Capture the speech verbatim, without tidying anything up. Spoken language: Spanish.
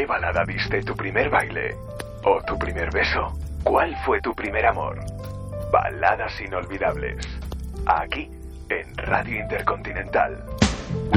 balada diste tu primer baile? ¿O tu primer beso? ¿Cuál fue tu primer amor? Baladas inolvidables. Aquí, en Radio Intercontinental.